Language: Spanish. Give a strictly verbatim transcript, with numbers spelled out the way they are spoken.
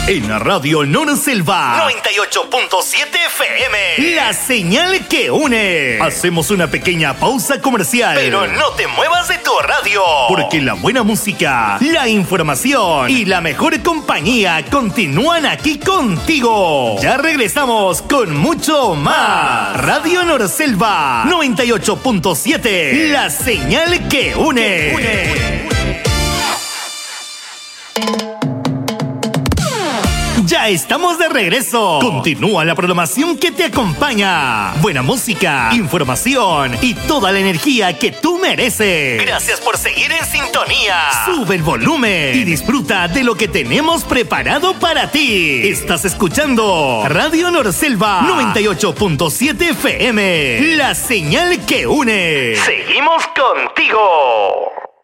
En la Radio Norselva noventa y ocho punto siete F M. La señal que une. Hacemos una pequeña pausa comercial. Pero no te muevas de tu radio. Porque la buena música, la información y la mejor compañía continúan aquí contigo. Ya regresamos con mucho más. Radio Norselva noventa y ocho punto siete. La señal que une. Que une. Ya estamos de regreso. Continúa la programación que te acompaña. Buena música, información y toda la energía que tú mereces. Gracias por seguir en sintonía. Sube el volumen y disfruta de lo que tenemos preparado para ti. Estás escuchando Radio Norselva noventa y ocho punto siete F M. La señal que une. Seguimos contigo.